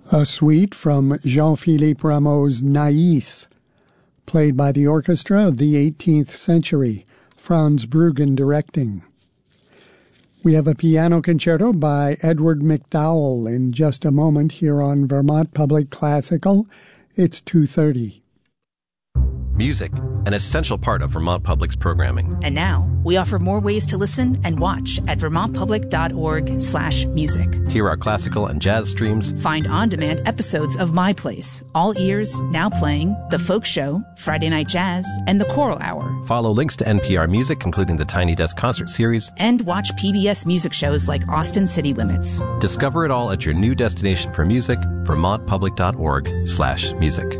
A suite from Jean-Philippe Rameau's Naïs, played by the orchestra of the 18th century, Franz Bruggen directing. We have a piano concerto by Edward McDowell in just a moment here on Vermont Public Classical. It's 2:30. Music, an essential part of Vermont Public's programming. And now, we offer more ways to listen and watch at vermontpublic.org/music. Hear our classical and jazz streams. Find on-demand episodes of My Place, All Ears, Now Playing, The Folk Show, Friday Night Jazz, and The Choral Hour. Follow links to NPR Music, including the Tiny Desk Concert Series. And watch PBS music shows like Austin City Limits. Discover it all at your new destination for music, vermontpublic.org/music.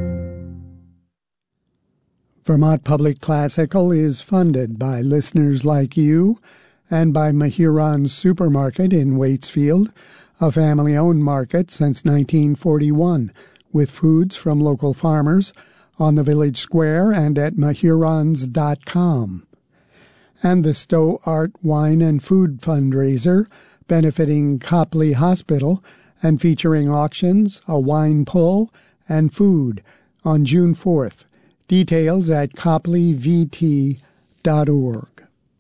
Vermont Public Classical is funded by listeners like you and by Mahuron's Supermarket in Waitsfield, a family-owned market since 1941, with foods from local farmers on the village square and at mahurons.com. And the Stowe Art Wine and Food fundraiser benefiting Copley Hospital and featuring auctions, a wine pull, and food on June 4th. Details at copleyvt.org.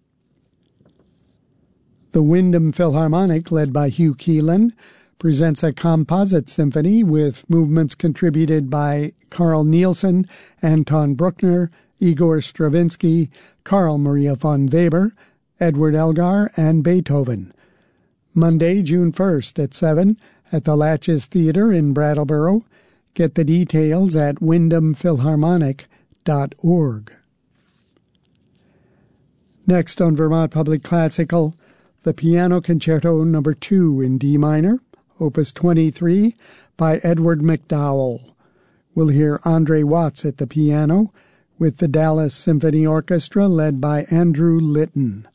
The Windham Philharmonic, led by Hugh Keelan, presents a composite symphony with movements contributed by Carl Nielsen, Anton Bruckner, Igor Stravinsky, Carl Maria von Weber, Edward Elgar, and Beethoven. Monday, June 1st at 7 at the Latches Theater in Brattleboro. Get the details at wyndhamphilharmonic.org. Next on Vermont Public Classical, the Piano Concerto No. 2 in D minor, Opus 23, by Edward McDowell. We'll hear Andre Watts at the piano, with the Dallas Symphony Orchestra led by Andrew Litton.